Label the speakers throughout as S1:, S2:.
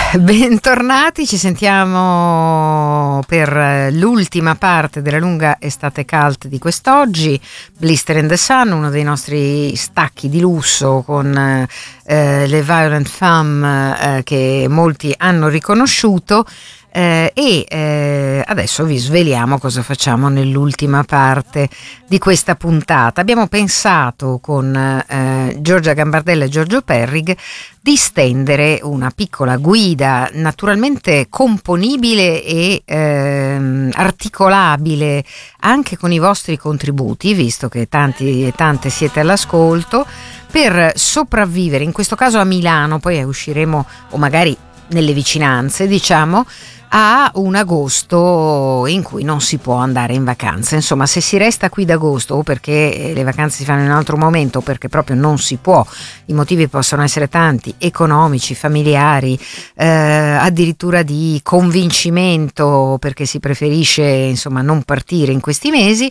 S1: Bentornati, ci sentiamo per l'ultima parte della lunga estate cult di quest'oggi. Blister in the Sun, uno dei nostri stacchi di lusso con le Violent Femmes che molti hanno riconosciuto. Adesso vi sveliamo cosa facciamo nell'ultima parte di questa puntata. Abbiamo pensato con Giorgia Gambardella e Giorgio Perrig di stendere una piccola guida naturalmente componibile e articolabile anche con i vostri contributi, visto che tanti e tante siete all'ascolto, per sopravvivere, in questo caso a Milano, poi usciremo o magari nelle vicinanze, diciamo, a un agosto in cui non si può andare in vacanza. Insomma, se si resta qui d'agosto o perché le vacanze si fanno in un altro momento o perché proprio non si può, i motivi possono essere tanti, economici, familiari, addirittura di convincimento perché si preferisce insomma non partire in questi mesi,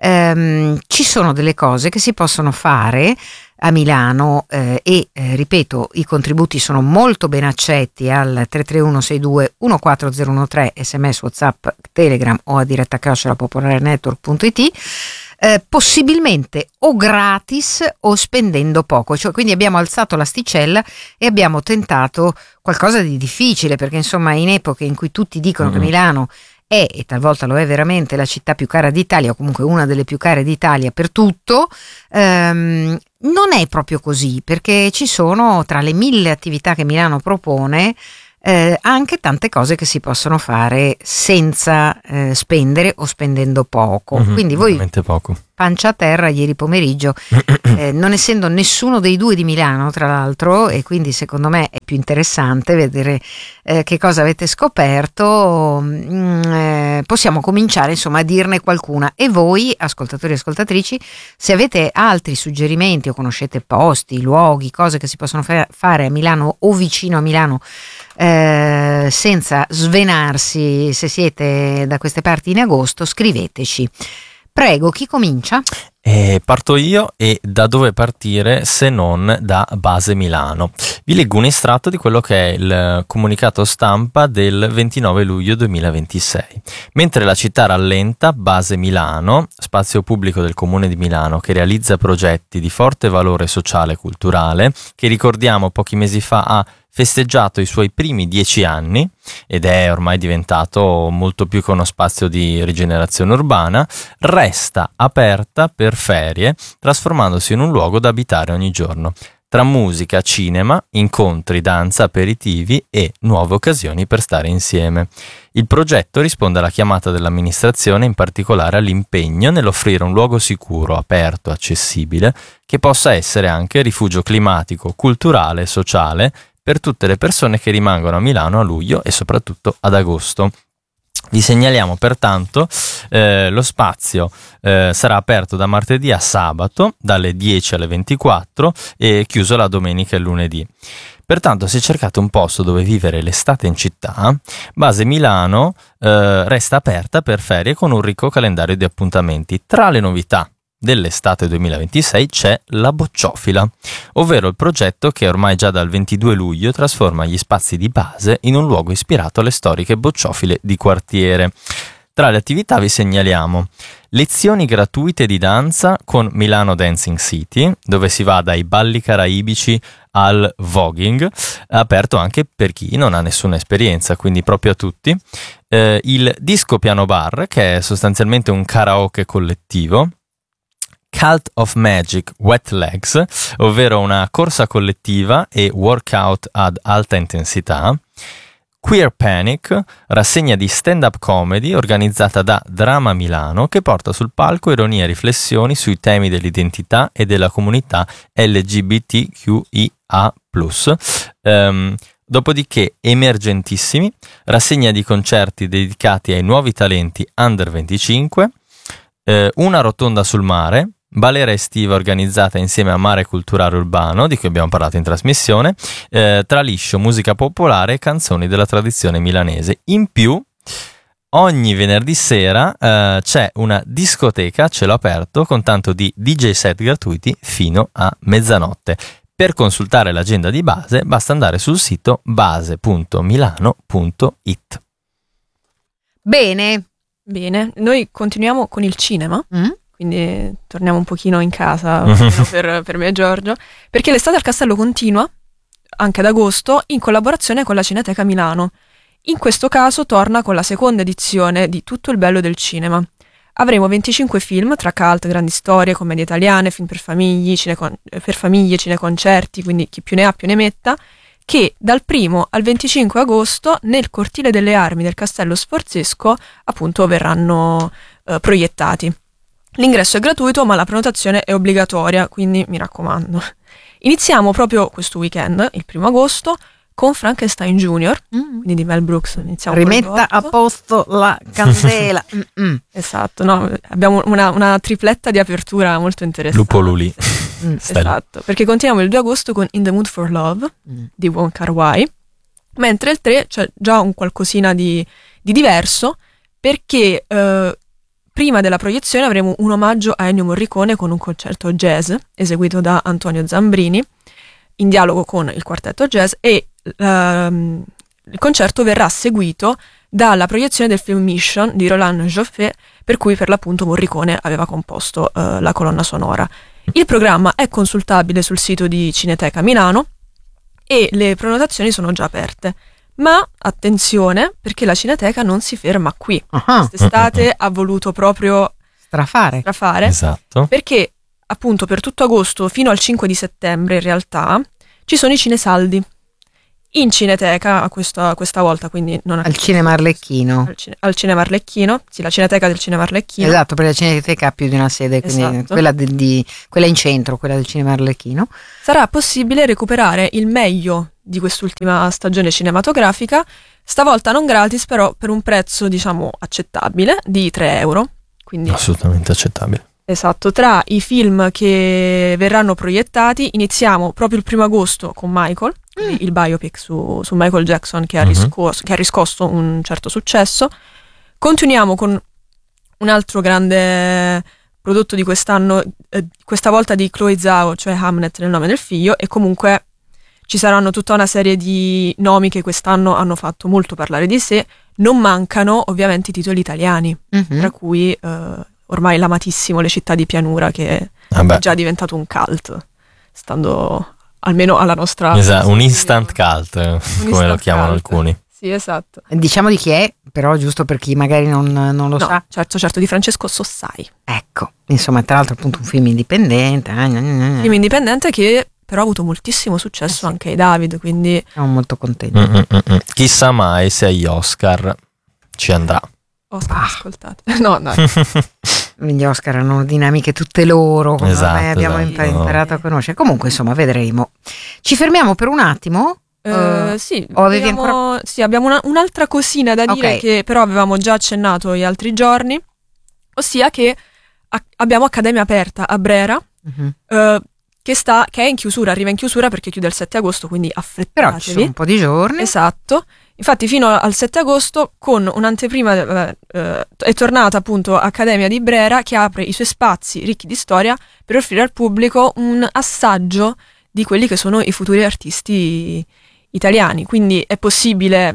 S1: ci sono delle cose che si possono fare a Milano ripeto, i contributi sono molto ben accetti al 33162 14013, sms, whatsapp, telegram o a diretta@popolarenetwork.it, possibilmente o gratis o spendendo poco, cioè quindi abbiamo alzato l'asticella e abbiamo tentato qualcosa di difficile, perché insomma in epoche in cui tutti dicono che Milano è, e talvolta lo è veramente, la città più cara d'Italia o comunque una delle più care d'Italia per tutto, non è proprio così, perché ci sono tra le 1000 attività che Milano propone anche tante cose che si possono fare senza spendere o spendendo poco. Quindi voi
S2: poco.
S1: pancia a terra ieri pomeriggio, non essendo nessuno dei due di Milano tra l'altro, e quindi secondo me è più interessante vedere che cosa avete scoperto. Possiamo cominciare insomma a dirne qualcuna, e voi ascoltatori e ascoltatrici, se avete altri suggerimenti o conoscete posti, luoghi, cose che si possono fare a Milano o vicino a Milano senza svenarsi se siete da queste parti in agosto, scriveteci. Prego, chi comincia?
S2: Parto io, e da dove partire se non da Base Milano. Vi leggo un estratto di quello che è il comunicato stampa del 29 luglio 2026. Mentre la città rallenta, Base Milano, spazio pubblico del Comune di Milano che realizza progetti di forte valore sociale e culturale, che ricordiamo pochi mesi fa ha festeggiato i suoi primi 10 anni ed è ormai diventato molto più che uno spazio di rigenerazione urbana, resta aperta per ferie, trasformandosi in un luogo da abitare ogni giorno, tra musica, cinema, incontri, danza, aperitivi e nuove occasioni per stare insieme. Il progetto risponde alla chiamata dell'amministrazione, in particolare all'impegno nell'offrire un luogo sicuro, aperto, accessibile, che possa essere anche rifugio climatico, culturale e sociale per tutte le persone che rimangono a Milano a luglio e soprattutto ad agosto. Vi segnaliamo pertanto lo spazio sarà aperto da martedì a sabato dalle 10 alle 24 e chiuso la domenica e il lunedì. Pertanto, se cercate un posto dove vivere l'estate in città, Base Milano resta aperta per ferie con un ricco calendario di appuntamenti. Tra le novità dell'estate 2026 c'è la Bocciofila, ovvero il progetto che ormai già dal 22 luglio trasforma gli spazi di base in un luogo ispirato alle storiche bocciofile di quartiere. Tra le attività vi segnaliamo lezioni gratuite di danza con Milano Dancing City, dove si va dai balli caraibici al voguing, aperto anche per chi non ha nessuna esperienza, quindi proprio a tutti. Il Disco Piano Bar, che è sostanzialmente un karaoke collettivo. Cult of Magic Wet Legs, ovvero una corsa collettiva e workout ad alta intensità. Queer Panic, rassegna di stand-up comedy organizzata da Drama Milano, che porta sul palco ironia e riflessioni sui temi dell'identità e della comunità LGBTQIA+. Dopodiché Emergentissimi, rassegna di concerti dedicati ai nuovi talenti under 25, una rotonda sul mare, balera estiva organizzata insieme a Mare Culturale Urbano, di cui abbiamo parlato in trasmissione, traliscio, musica popolare e canzoni della tradizione milanese. In più, ogni venerdì sera c'è una discoteca a cielo aperto con tanto di DJ set gratuiti fino a mezzanotte. Per consultare l'agenda di Base basta andare sul sito base.milano.it.
S1: Bene.
S3: Noi continuiamo con il cinema, quindi torniamo un pochino in casa per me e Giorgio, perché l'estate al Castello continua anche ad agosto in collaborazione con la Cineteca Milano. In questo caso torna con la seconda edizione di Tutto il bello del cinema. Avremo 25 film tra cult, grandi storie, commedie italiane, film per famiglie, cineconcerti, quindi chi più ne ha più ne metta, che dal 1 al 25 agosto nel Cortile delle Armi del Castello Sforzesco appunto verranno proiettati. L'ingresso è gratuito, ma la prenotazione è obbligatoria, quindi mi raccomando. Iniziamo proprio questo weekend, il 1 agosto, con Frankenstein Junior, quindi di Mel Brooks. Iniziamo
S1: Rimetta a posto la candela.
S3: Esatto, no? Abbiamo una tripletta di apertura molto interessante.
S2: Lupo Luli.
S3: Esatto, perché continuiamo il 2 agosto con In the Mood for Love di Wong Kar-wai, mentre il 3 c'è già un qualcosina di diverso, perché prima della proiezione avremo un omaggio a Ennio Morricone con un concerto jazz eseguito da Antonio Zambrini in dialogo con il quartetto jazz, e il concerto verrà seguito dalla proiezione del film Mission di Roland Joffé, per cui per l'appunto Morricone aveva composto la colonna sonora. Il programma è consultabile sul sito di Cineteca Milano e le prenotazioni sono già aperte. Ma attenzione, perché la Cineteca non si ferma qui. Quest'estate ha voluto proprio strafare.
S2: Esatto.
S3: Perché appunto per tutto agosto fino al 5 di settembre in realtà ci sono i cinesaldi in Cineteca questa volta, quindi non
S1: al Cinema Arlecchino.
S3: Al Cinema Arlecchino, sì, la Cineteca del Cinema Arlecchino.
S1: Esatto, perché la Cineteca ha più di una sede, quindi
S3: esatto.
S1: quella in centro, quella del Cinema Arlecchino.
S3: Sarà possibile recuperare il meglio di quest'ultima stagione cinematografica, stavolta non gratis, però per un prezzo diciamo accettabile di 3 euro. Quindi
S2: assolutamente accettabile.
S3: Esatto, tra i film che verranno proiettati iniziamo proprio il 1 agosto con Michael, il biopic su Michael Jackson che ha riscosso un certo successo. Continuiamo con un altro grande prodotto di quest'anno, questa volta di Chloe Zhao, cioè Hamnet nel nome del figlio, e comunque ci saranno tutta una serie di nomi che quest'anno hanno fatto molto parlare di sé. Non mancano ovviamente i titoli italiani, tra cui ormai l'amatissimo Le città di pianura, che è già diventato un cult, stando almeno alla nostra...
S2: Esatto, un instant cult, come lo chiamano alcuni.
S3: Sì, esatto.
S1: Diciamo di chi è, però, giusto per chi magari non lo sa.
S3: Certo, di Francesco Sossai.
S1: Ecco, insomma, tra l'altro appunto un film indipendente.
S3: Film indipendente che però ha avuto moltissimo successo anche ai David, quindi...
S1: Siamo molto contenti.
S2: Chissà mai se agli Oscar ci andrà.
S3: Oscar, ascoltate. No.
S1: Gli Oscar hanno dinamiche tutte loro, come abbiamo imparato a conoscere. Comunque, insomma, vedremo. Ci fermiamo per un attimo?
S3: Sì, abbiamo un'altra cosina da dire, che però avevamo già accennato gli altri giorni, ossia che abbiamo Accademia Aperta a Brera, che è in chiusura, arriva in chiusura perché chiude il 7 agosto, quindi affrettatevi.
S1: Però ci sono un po' di giorni.
S3: Esatto. Infatti fino al 7 agosto con un'anteprima è tornata appunto Accademia di Brera, che apre i suoi spazi ricchi di storia per offrire al pubblico un assaggio di quelli che sono i futuri artisti italiani. Quindi è possibile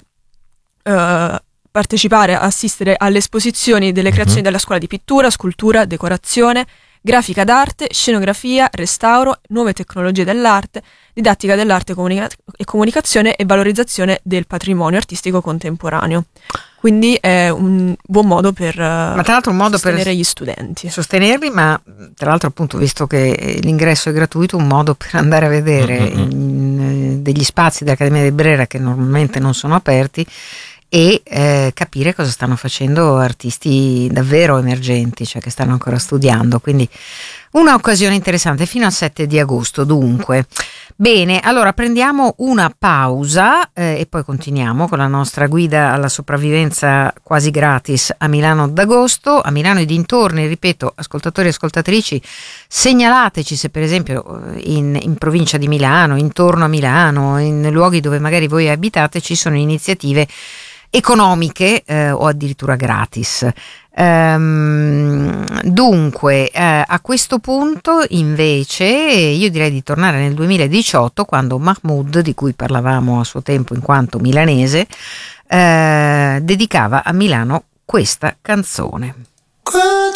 S3: partecipare, assistere alle esposizioni delle creazioni della scuola di pittura, scultura, decorazione, grafica d'arte, scenografia, restauro, nuove tecnologie dell'arte, didattica dell'arte e comunicazione e valorizzazione del patrimonio artistico contemporaneo. Quindi è un buon modo per sostenere gli studenti.
S1: Sostenerli, ma tra l'altro appunto, visto che l'ingresso è gratuito, un modo per andare a vedere degli spazi dell'Accademia di Brera che normalmente non sono aperti e capire cosa stanno facendo artisti davvero emergenti, cioè che stanno ancora studiando, quindi un'occasione interessante fino al 7 di agosto dunque. Bene, allora prendiamo una pausa e poi continuiamo con la nostra guida alla sopravvivenza quasi gratis a Milano d'agosto, a Milano e dintorni. Ripeto, ascoltatori e ascoltatrici, segnalateci se per esempio in provincia di Milano, intorno a Milano, in luoghi dove magari voi abitate ci sono iniziative economiche o addirittura gratis. Dunque, a questo punto invece io direi di tornare nel 2018, quando Mahmood, di cui parlavamo a suo tempo in quanto milanese, dedicava a Milano questa canzone.